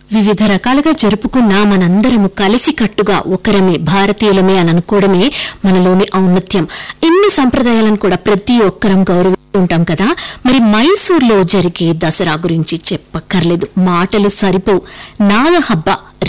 వివిధ రకాలుగా జరుపుకున్న మనందరము కలిసికట్టుగా ఒకరమే భారతీయులమే అని అనుకోవడమే మనలోని ఔన్నత్యం. ఎన్ని సంప్రదాయాలను కూడా ప్రతి ఒక్కరం గౌరవిస్తుంటాం కదా. మరి మైసూర్లో జరిగే దసరా గురించి చెప్పక్కర్లేదు, మాటలు సరిపోవు. నాగహబ్బ